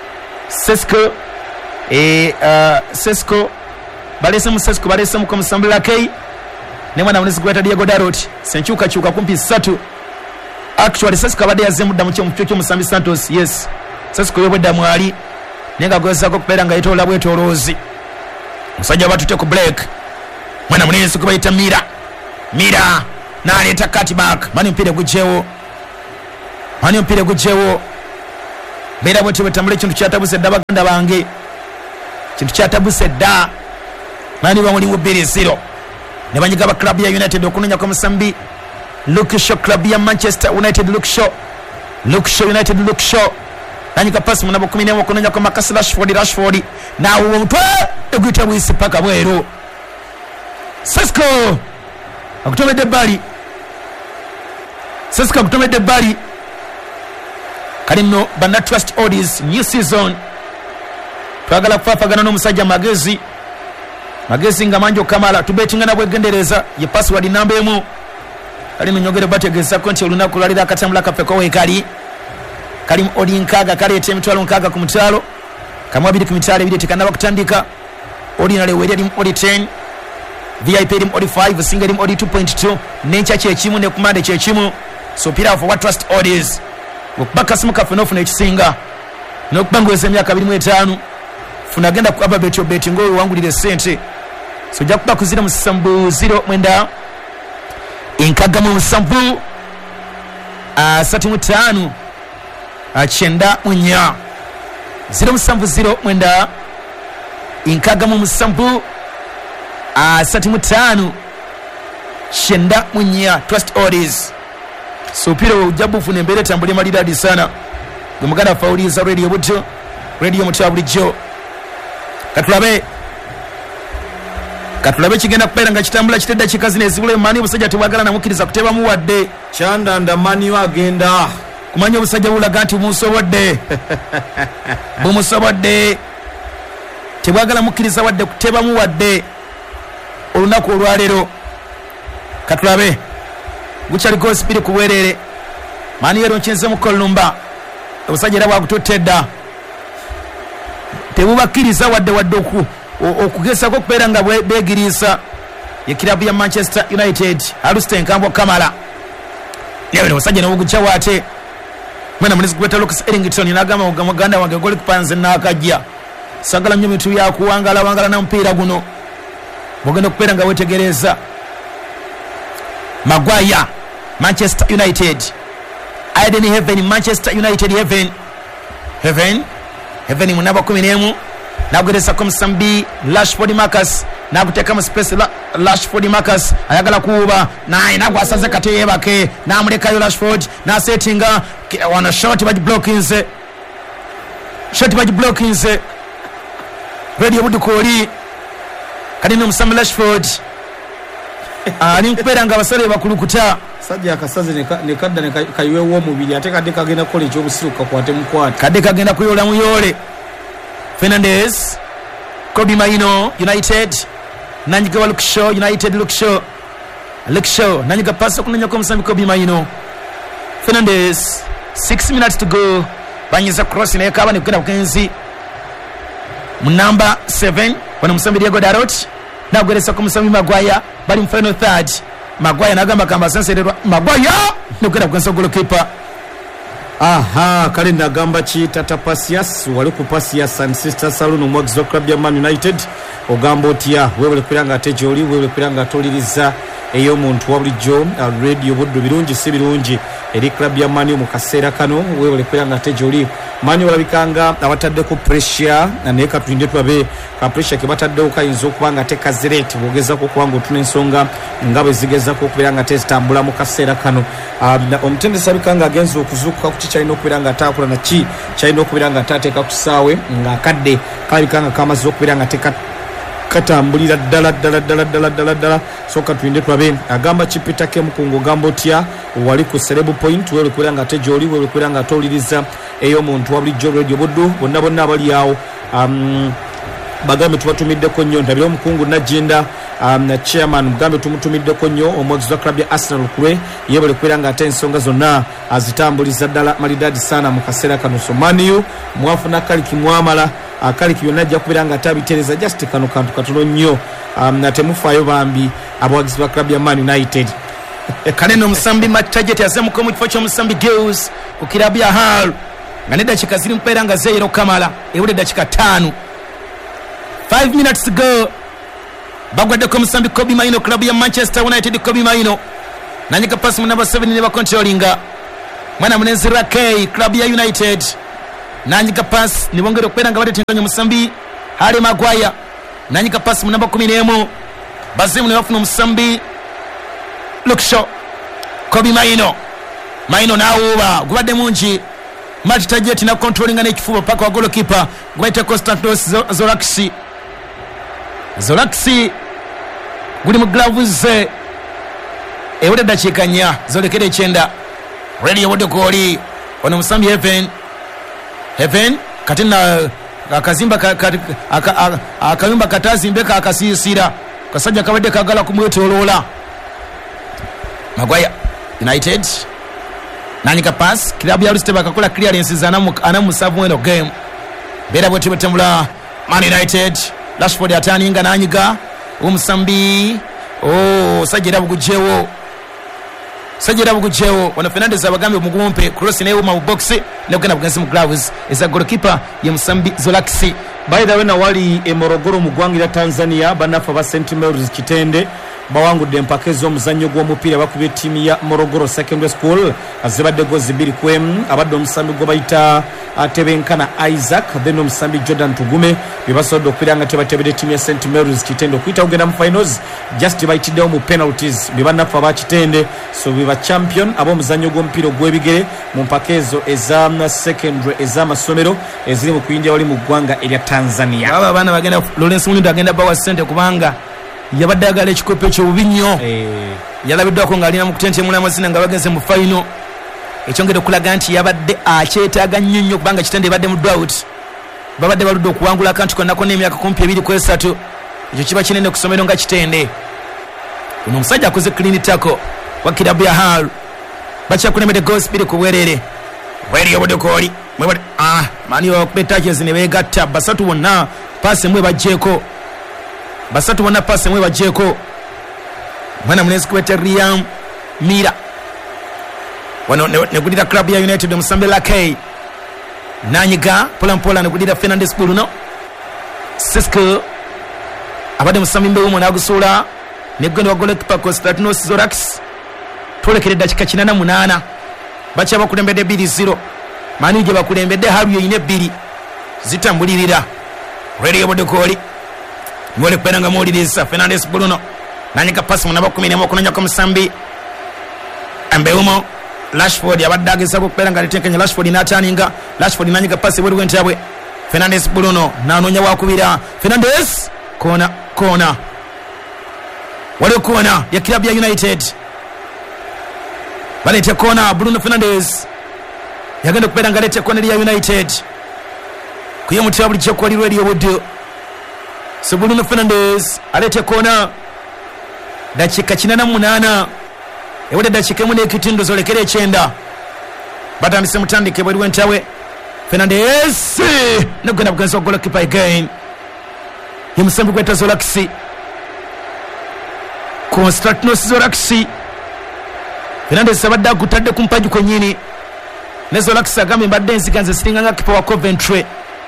Sesco balese mu Musambi Lakei ne mwana munisi gweta Diego Dalot senchuka kumpi 3 actually Sesco abadde yazze mudda mu kyo Musambi Santos yes Sesco yobedda mwali nenga gwesa ko kupera nga itola bwetolozi musajja batute ku break mwana munisi kubayita Mira na aleta cutback mani mpire guchewo ani mpira gujewo bera bwete bwetambula ekintu kyatabuse dda baganda bange kintu kyatabuse dda mani bamulimu 2-0 ne banyiga ba club ya United okunonya kwa Musambi Luke Shaw club ya Manchester United Luke Shaw United Luke Shaw nanyiga pass munabo 10 okunonya kwa Marcus Rashford na umutwe egwita bwisi paka bwero Sesko akutomedde bali Sesko akutomedde bali kalino bana trust orders new season twagala kufafagana n'omusajja magezi nga manjo kamala tubetinga na bwegendereza ye password namba emu kalino nyogere bategeza konti olunaku lwalira akatambula kaffe ko wekali kalimu odi nkaga kaleeta emitwalo nkaga ku mutalo kamwa biri ku mitalo ebiri tekanaba kutandika ordinary weri limu odi 10 VIP limu odi 5 single limu odi 2.2 nencha kyekimu ne kumande kyekimu so pira for what trust orders okubaka simu kaffe n'ofuna ekisinga n'okubangweza emyaka 25 funa agenda ku ababetyo beti ng'oyo wangulire sente so ojja kuba kuzira mu 0 enkaga mu 7 35 9 070 enkaga mu 7 35 9 trust orders so piro ujjabu fune mbere tambule malidadi sana gumugana fauliza radio buto radio mutabulijjo katulabe kigenda kubeera nga kitambula kitedda kikazi nezibule mani obusajja tebwagala namukiriza kuteba muwadde kyandanda mani agenda kumanya obusajja bulaga nti bumusobodde tebwagala mukiriza wadde kuteba muwadde olunaku olwaleero katulabe guchaliko spiri kubwerere mani yero nchenze mu kolumba obusajja era bwagutotedda tebubakiriza wadde okugesa ko kubeera nga begirisa ye kilabu ya Manchester United Alustin Kambo Kamala yewe obusajja n'obuguchawo ate mwena munizi kubeta Lucas Ellington n'agamba muganda wange goli kupanze n'akajja sagala nnyo mitu ya kuwangala na mpira guno bugenda kubeera nga wetegereza Maguire Manchester United Eden Heaven Manchester United Heaven munaba 11 nagweresa ko Musambi Rashford Marcus naguteka mu space Rashford Marcus ayagala kuuba naye nagwasaze kateyebake namulekayo Rashford na settinga wana shot blocking radio budukoli kadino Musambi Rashford ani nkupera nga basale bakulukuta sajja akasaze ne kadda ne kayiwewo omubiri ate kadde kagenda kukola ekyobusiruka kwate mukwate kadde kagenda kuyola muyole Fernandes Kobe Maino United nanyiga wa Luke Shaw United Luke Shaw nanyiga pasa kunanya kwa Musambi Kobe Maino Fernandes 6 minutes to go banyiza cross na yakaba ne kugenda kukenzi mu number 7 wana Musambi Diego Dalot nagweresa ko Musambi Maguire bali mu final third Maguire nagamba kamba sansererwa Maguire nokera kukansa goalkeeper aha kale nagamba ki Tata Pasias wali ku Pasias and Sister Salon omwagizi wa club ya Man United ogamba otya wewe kulanga atejoli wewe kulanga atoliriza eyo muntu wabulijjo radio buddo birungi si birungi eri club ya Man mu kaseera kano wewe kulanga atejoli Man walabikanga abatadde ku pressure naye katulinde twabe ka pressure ke batadde okayinza okubanga tekazirete bogeza ko kwanga otuna ensonga ngabe zigeza ko kubiranga testambula mu kaseera kano omutende sabikanga agenza okuzuka ku kichayina okubiranga atakula na ki chayina okubiranga atateka kusawe nga kadde kalabikanga kamaze okubiranga teka katambulira ddala soka tuinde twabe agamba kipita ke mukungu gambo tya wali ku Cerebral Point wewe kulanga atejoli wewe kulanga atoliriza eyo muntu wabulijjo radio buddu bonna abali yawo bagambe tubatumiddeko nnyo ndabira omukungu najinda na chairman mugambe tumutumiddeko nnyo omwagizi wa club ya Arsenal kulwe yebale kwiranga ate ensonga zonna azitambuliza ddala malidadi sana mu kaseera kano somaniyo mwafuna kaliki mwamala akaliki yonna ajja kubiranga atabitereza just kano kantu katono nnyo na temufayo bambi abawagizi ba club ya Man United kaneno Musambi Matajete yazemuko mu kifo kyo Musambi Girls ku kilabu ya Hull nga ne dakika ziri mpera nga zero Kamala ewule dakika 5 minutes to go bagwadde ko Musambi Kobe Maino club ya Manchester United Kobe Maino nanyika pass mu number 7 ne ba controllinga mwana munezera K club ya United nanyika pass nibongera okubera nga batetenganya musambi Harry Maguire nanyika pass mu namba 11 bazimu ne bafuna musambi Luke Shaw Kobe Maino nawo gubadde mungi match target na controlling na ekifuba paka wa goalkeeper gwaita Constantinos Zolaxi guli mu gloves ewude dakika nya zolekere chenda ready wode goli ono musambi Heaven katina akazimba akayumba katazimbeka akasisira kasajja kabadde kagala kumwetolola Maguire United nanyika pass kilabu ya Rusteba akakola clearance anamu savueno game bera bwetu betambula Man United Rashford ataninga nanyiga umusambi sajira bugujewo wana Fernandes abagambe mugumpe cross nayo mu box ne kugenda bugenzi mu gloves eza goalkeeper ya Musambi Zolaxi. By the way na wali Morogoro mugwangira Tanzania banafa ba St Mary's Kitende bawangudde empakezo omuzannyo gw'omupiira bakubye ttiimu ya Morogoro Secondary School azibadde gozi 2-1 abadde omusambi gwe bayita Tebenkana Isaac then omusambi Jordan Tugume bebasodde okubeera nga tebatebedde ttiimu ya St Mary's Kitende okuyita kugenda mu finals just bayitiddewo mu penalties bebanafa ba Kitende so beba champion ab'omuzannyo gw'omupiira ogw'ebigere mu mpakezo eza secondary ez'amasomero eziri mu kuyingira wali mu ggwanga erya Tanzania. Aba abaana bagenda Lawrence Mulindo agenda bawa ssente kubanga yabadde agala ekikopo ky'obubi nnyo yalabiddwako ng'alina mu kutentemula amazina nga bagenze mu final ekyongera okulaga nti yabadde akyetaaga nnyo kubanga Kitende badde mu drought babadde baludde okuwangula akantu konnako n'emyaka kumpi 2-3 ekyo kiba kinene ku ssomero nga Kitende. Ono omusajja akoze clean tackle wa kilabu ya Hull bakyakulemedde gospel ku bwerere bweri obudokoli mani okubetaches ne beegatta basatu bonna pass emwe bajjeeko mwana munezi kubete Riyam Mira wano negulira club ya United omusambi Lakey nanyiga polampola negulira Fernandes Bruno Sisco abadde musambi Mbeumo nagusuula negwendo wa goalkeeper Constantinos Zorax tolekere dakika 88 bacha bakulembedde 2-0 mani je bakulembedde haruyo ine 2 zitambulirira ready obodokoli ngole kwenanga molirisa Fernandes Bruno nanyika pass munaba 10 okunanya ko musambi Mbeumo Rashford yabadagisa ko kwenanga litenkanya Rashford nataninga Rashford nanyika pass bwe rwentabwe Fernandes Bruno nanonya wakubira Fernandes kona wale kona ya klabu ya United balete kona Bruno Fernandes yagenda kupenda lete kona ya United kuye mutabu lichoko ali ready obodo so Bruno Fernandes alete kona dakika 88 ewode dakika mu nekitindo zolekere echenda batandise mutandike bwe rwentawe Fernandes nogenda bugenzo goalkeeper again yumusambi kweta Zolaxi Constantinos Zolaxi Fernandes abadde agutadde ku mpagi kwennyini ne Zolaxi agambe mbadde nziganze siringa nga kipa wa Coventry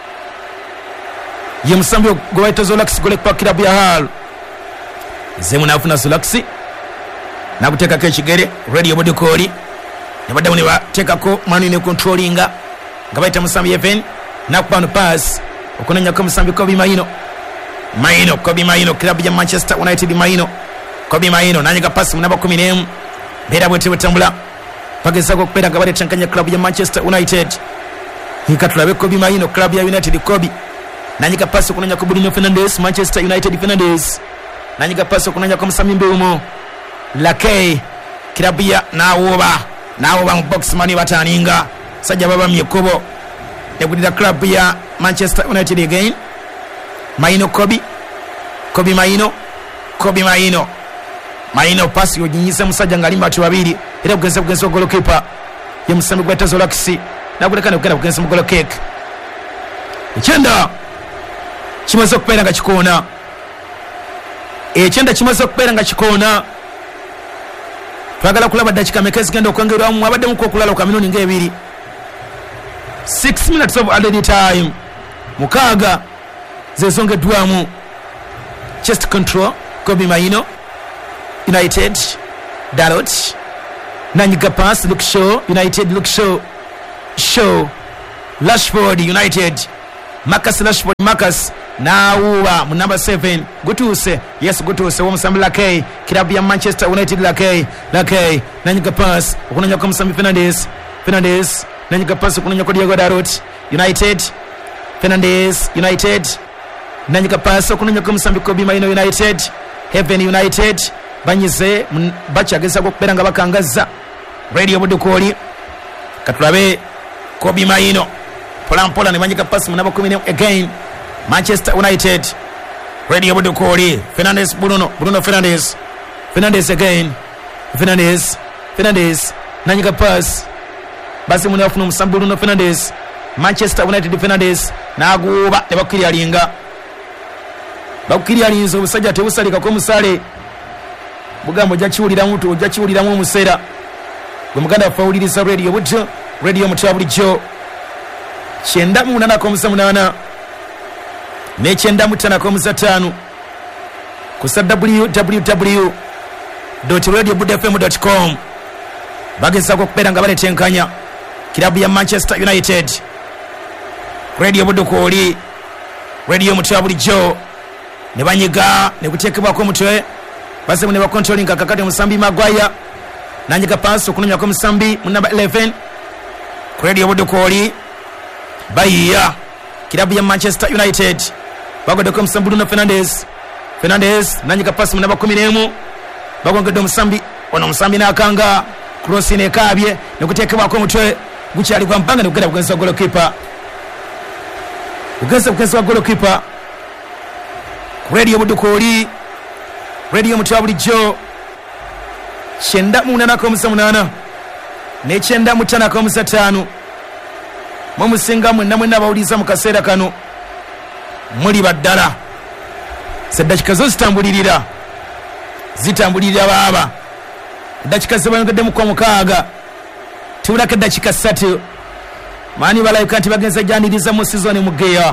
ye musambi gwaita Zolaxi goalkeeper kilabu ya Hull zemu nafuna Zolaxi nakuteekako ekigere ready obodikoli nebadde ne bateekako mani ne controllinga nga bayita musambi Even nakupano pass okunanyako musambi Kobe Maino kilabu ya Manchester United Kobe Maino nanyika pass munaba 10 bera bwete butambula pagezako okupera nga baletankanya club ya Manchester United ikatulabe Kobe Maino club ya United Kobe nanyika pass okunanya ko Bruno Fernandes Manchester United Fernandes nanyika pass okunanya ko Musambi Mbeumo Lakey club ya nawoba mu box mani bataninga sajja baba myekobo negulira club ya Manchester United again Maino Kobe Maino pass yojinyisa musajja ngalimba ati babiri era kugenza goalkeeper ya musambi gweta Zolaxi nabulekana kugenda kugenza mu goal kick ekyenda kimaze okupera nga kikoona twagala kulaba dakika mekezi genda okwengerwa mu abadde muko okulala okaminuni ng'ebiri 6 minutes of added time mukaaga zezongeddwamu chest control Kobe Maino United Dalot nanyiga pass Luke Shaw United Luke Shaw Rashford United Marcus Rashford Marcus nawuwa mu number 7 gutuse omusambi Lakay kilabu ya Manchester United Lakay nanyiga pass okunanya kwa musambi Fernandes nanyiga pass okunanya kwa Diego Dalot United Fernandes United nanyiga pass okunanya kwa musambi Kobe Maino United Heaven United banyize bachageza okubera nga bakangaza Radio Budukoli katulabe Kobe Maino pola ne banyiga pass mu nabo 10 again Manchester United Radio Budukoli Bruno Fernandes again Fernandes nanyiga pass basi muni afuna musambi Bruno Fernandes Manchester United Fernandes naguba ne bakirialinzo obusajja tebusalika ko musale bugambo jakiwuliramu omuseera gwe muganda fawuliriza radio mutwabulijjo 98.8 ne 95.5 ku www.radiobudfm.com bagezako okubeera nga baletenkanya kilabu ya Manchester United Radio Budukoli radio mutwabulijjo ne banyiga ne kutekebwako omutwe base ne bakontroling kakati musambi Maguire nanyiga pass okunomya ko musambi mu number 11 Radio Budukoli bayiya kilabu ya Manchester United bagodeko musambi Bruno Fernandes nanyiga pass mu number 11 bagongedo musambi ono musambi nakanga cross ne kabye ne kutekebwako omutwe gukyali kwa mpanga ne kugenda kugenza goalkeeper goalkeeper Radio Budukoli Radio mutwabulijjo 98.8 ne 95.5 mumusinga mwenna bawuliza mu kaseera kano muli baddala sedakika zo zitambulirira baba dakika zebayongeddemu kwa mukaaga tubulako dakika 3 mani balayika nti bagenza janiriza mu season mu gear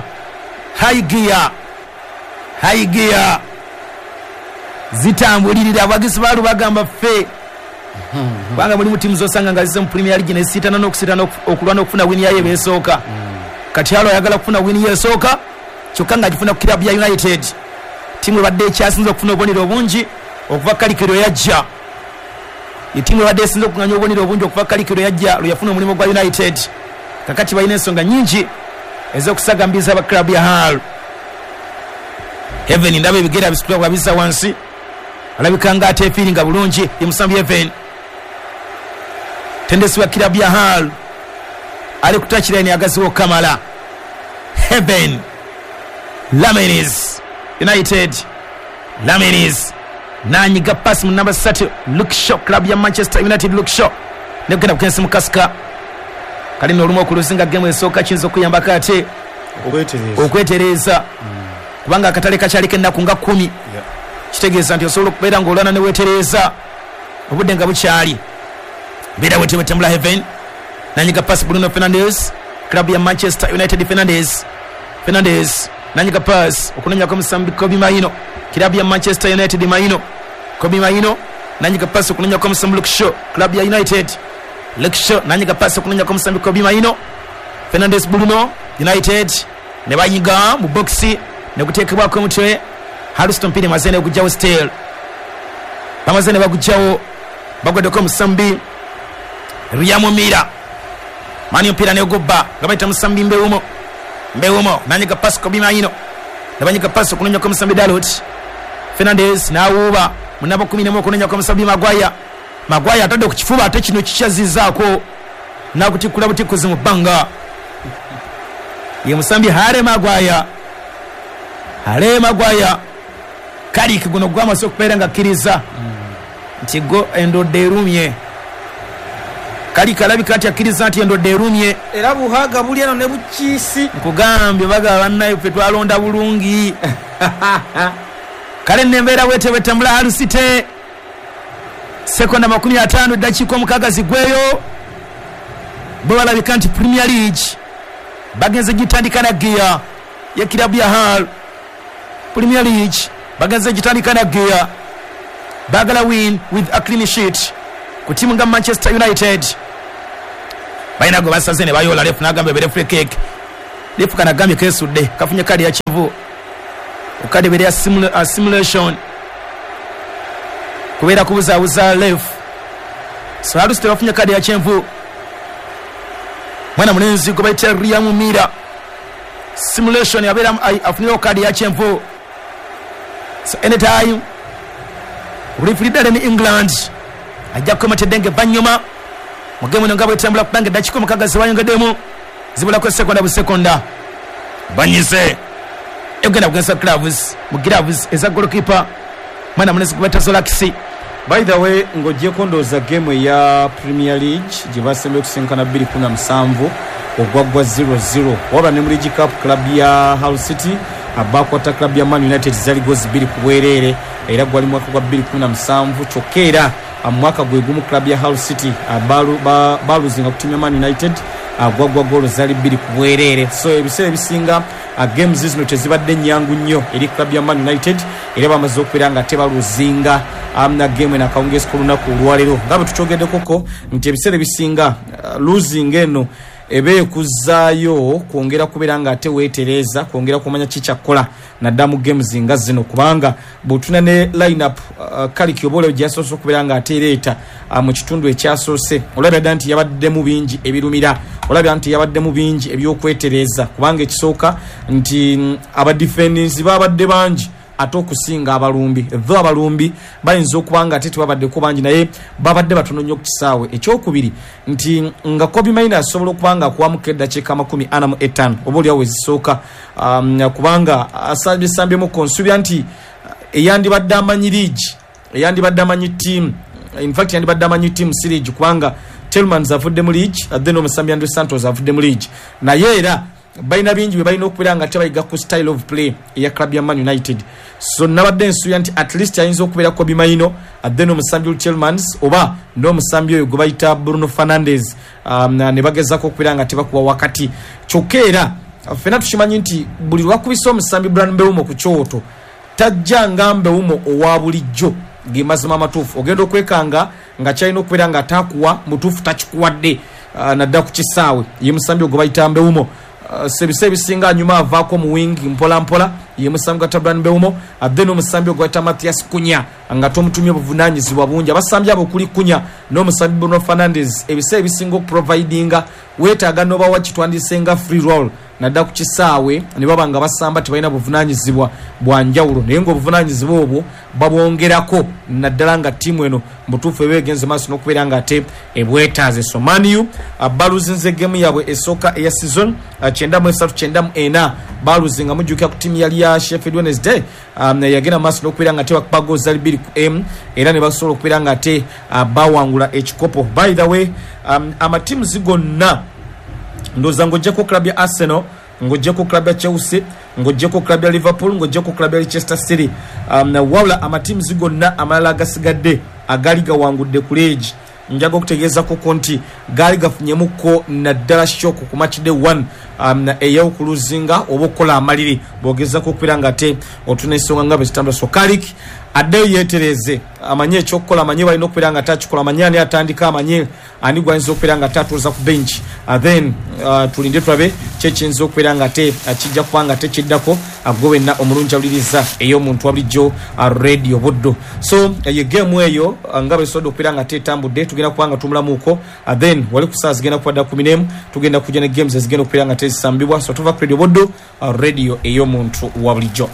high gear zitambulirira abagizi balu bagamba fe banga muri mutimu zosanga ngazize mu Premier League ne sitana n'okusitana okulwana okufuna win yaye besooka kati halo ayagala kufuna win yesooka kyokanga agifuna ku club ya United timu badde kyasinza okufuna obonero obungi okuva kalikiro yajja timu badde sinza okunganya obonero obungi okuva kalikiro yajja luyafuna omulimu gwa United kakati bayina ensonga nyingi ezokusagambiza aba club ya Hull Heaven ndabe bigera bisukwa kwabiza wansi alabikanga ate feelinga bulungi emusambi Heaven tendesi wa kilabu ya Hull ali kutachira ni agaziwo Kamala Heaven Lamines United Lamines nanyiga pass mu number 3 Luke Shaw club ya Manchester United Luke Shaw negenda kukensi mukaska kali no lumo kuluzinga game esoka chinzo kuyamba kate okwetereza kubanga akatale kachali kenda kunga 10 kitegeeza nti osobola okubeera ng'olwana ne weetereza obudde nga bukyali beera wetewetambula Heaven nanyiga pass Bruno Fernandes club ya Manchester United Fernandes nanyiga pass okunenya kwa musambi Kobe Maino club ya Manchester United Kobe Maino nanyiga pass okunenya kwa musambi Luke Shaw club ya United Luke Shaw nanyiga pass okunenya kwa musambi Kobe Maino Fernandes Bruno United ne banyiga mu boxi ne kuteekebwako omutwe Haluston Pini mazene okujawo still bamazene bagujawo bagwadeko musambi Riyamo Mira mani mpira ne gobba gabaita musambi mbewumo nanyiga pass Kobe Maino nabanyika pass okunenya kwa musambi Dalot Fernandes nawuba munabo 11 okunenya kwa musambi Maguire atadde ku kifuba ate kino kikyazizaako nakutikula butikuzi mu bbanga ye musambi Hale Maguire kali kiguno gwama so kupera nga kiriza nti go endodde erumye kali kalabi kati akiriza nti endodde erumye era buhaga buli eno ne bukiisi nkugambye baga bannayo fe twalonda bulungi kale nembeera wetewetambula Halusite sekonda 50 dakika omukaga zigweyo bo balabika nti Premier League bagenze gitandika na gear ya kilabu ya Hull Premier League bagenze gitandika na gear bagala win with a clean sheet ku timu nga Manchester United bayina gwe basaze ne bayola refu n'agamba bere free kick refu kana gambye kesudde kafunye kadi ya kivu ukade bere ya simulation kubera kubuza refu so aluste bafunye kadi ya kivu mwana munenzi gwe bayita Riyam Mira simulation yabera afunye kadi ya kivu so anytime referee dale ni England ajja kumatedenge banyuma mugemu ngabo itambula kubange dachiko mukagazi wayongademu zibula ko sekonda banyise egenda kugesa gloves mu gloves eza goalkeeper mwana munesi kubata Zolakisi. By the way ngoje kondoza game ya Premier League jibasembe kusinkana 217 ogwagwa 0-0 waba ne muri Cup club ya Hull City abakwata club ya Man United zali gozi 2 kubwerere era gwali mwaka gwa 217 chokera mwaka gwegumu club ya Hull City baluzinga kutimya Man United agwagwa golo zali 2 kubwerere so ebisere bisinga games zino tezibadde nyangu nnyo eri club ya Man United era bamaze okwiranga tebaluzinga amna game na kaongeza kulunaku olwalero ngabo tuchogedde koko nti ebisere bisinga losing eno ebe kuzayo kuongera kuberanga ate wetereza kuongera kumanya chicha kola na damu games nga zino kubanga butuna ne lineup kali kyobole jasoso kuberanga ate leta mu kitundu ekyasose olabya anti yabadde mu bingi ebirumira olabya anti yabadde mu bingi ebyokwetereza kubanga ekisooka nti aba defenders babadde bangi atokusinga abalumbi dho abalumbi bayinza okubanga ate babadde ko bangi naye babadde batono nnyo kisaawe ekyokubiri nti nga Kobe Maina asobola okubanga kuwamukedda cheka 45 obuli awe zisooka kubanga asambye mu konsubya nti eyandibadde amanyi league eyandibadde amanyi team in fact yandibadde amanyi team series kubanga Tillmans avudde mu league then omusambi Andre Santos avudde mu league naye era bayina bingi bwe bayina okubera tebayiga ku style of play ya club ya Man United so nabadde nsuya nti at least ayinza okubeera Kobe Maino then omusambi Tillmans oba n'omusambi oyo gwe bayita Bruno Fernandes ne bagezako okubeera tebakuwa wakati kyokera fena tushimanyi nti buli lwakubisa omusambi Brian Mbeumo ku kyoto tajja nga Mbeumo owa bulijjo gemazima matuufu ogenda okwekanga nga kyalina okubeera atakuwa mutuufu takikuwadde nadda ku kisaawe ye musambi ogwe bayita Mbeumo sebise singa nyuma avako mu wing mpola ye musambi Brian Mbeumo then omusambi ogwata Mathias Kunya nga tomutumye buvunanyizibwa bungi abasambi abo kuli Kunya n'omusambi Bruno Fernandes ebise bisinga providinga wetaaga noba wakitwandisenga free roll nadda ku kisaawe ne babanga basamba tebalina buvunanyizibwa bwanjawulo naye ng'obuvunanyizibwa obwo babwongerako naddala nga tiimu eno mutuufu ebeegenze maaso n'okubeera nga ate ebwetaaze so maniu baluzinze game yaabwe esooka eya season 9-3-9 baluzinga mujjukira ku tiimu yali ya Sheffield Wednesday yagenda maaso n'okubeera nga ate bagoza 2-0 era ne basobola okubeera nga ate bawangula ekikopo. By the way amatiimu zigonna ndoza ngojeko club ya Arsenal, ngojeko club ya Chelsea, ngojeko club ya Liverpool, ngojeko club ya Leicester City wawula amatiimu zigonna amalala agasigadde agali gawangudde ku league njaga okutegeeza ko konti gali gafunyemuko naddala shock ku match day 1 ey'okuluzinga oba okukola amaliri bogezako okubeera nga ate otuna ensonga nga bwe zitambula so Kalik addeyo yeetereze amanye ekyokukola amanye balina okubeera nga atakikola amanye ani atandika amanye ani gwayinza okubeera nga atatuuza ku bench then tulinde tulabe kyekiyinza okubeera nga ate kijja kuba nga tekiddako gwe wenna omulungi awuliriza ey'omuntu wa bulijjo radio buddo so ye game eyo nga bwe soda okubeera nga ate etambudde tugenda kuba nga tumulamuuko then wali ku saa zigenda kuba dda 11 tugenda kujja ne games ezigenda okubeera nga tezisambibwa so tuva ku radio buddo radio ey'omuntu wa bulijjo.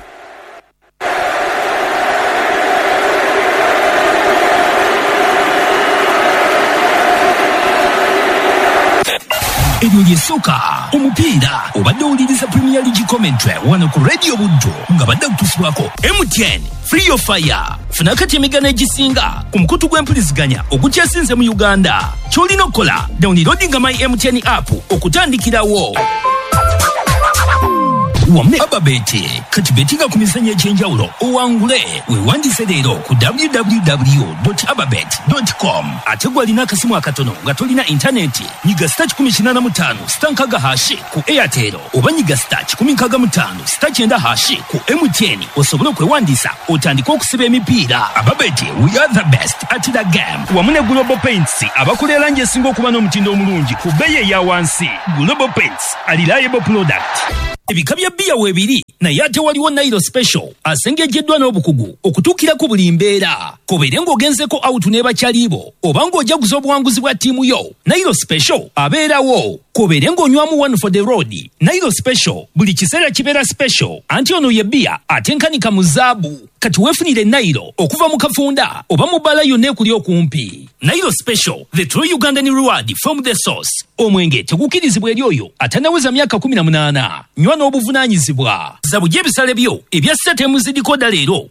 Ebyo yesoka omupiira obadde owuliriza Premier League commentary wano ku Radio Buddo nga badde kutusibwako MTN Free of Fire. Funa kati emigano egisinga ku mukutu gw'empuliziganya ogukyasinze mu Uganda. Ky'olina okukola downloadinga my MTN app okutandikirawo. wamu ne ababeti kati betinga ku mizannyo egy'enjawulo owangule weewandise leero ku www.ababet.com ate gwalina akasimu akatono nga tolina intaneti nyiga star 185 star nkaga hashi ku Airtel oba nyiga star 165 star 9 hashi ku MTN osobole okwewandiisa otandika okusiba emipiira. Ababeti, we are the best at the game. Wamu ne Global Paints abakola langi esinga okuba n'omutindo omulungi ku bbeeyi eya wansi. Global Paints, a reliable product. Ebika bya bbiya weebiri naye ate waliwo Nairo Special asengejeddwa n'obukugu okutuukira ku buli mbeera. Kobeere ng'ogenzeko out n'ebakyaliibo oba ng'ojaguza obuwanguzi bwa ttiimu yo, Nairo Special abeerawo. Kobeere ng'onywamu one for the road, Nairo Special buli kiseera kibeera special anti ono ye bbiya atenkanika mu zaabu. Kati weefunire Nairo okuva mu kafunda oba mu bbala yonna ekuli okumpi. Nairo Special, the true Ugandan reward from the source. Omwenge tegukirizibwa eri oyo atanaweza myaka 18. Nywa n'obuvunaanyizibwa. Zabujja ebisale byo ebya ssetemu zidikoda leero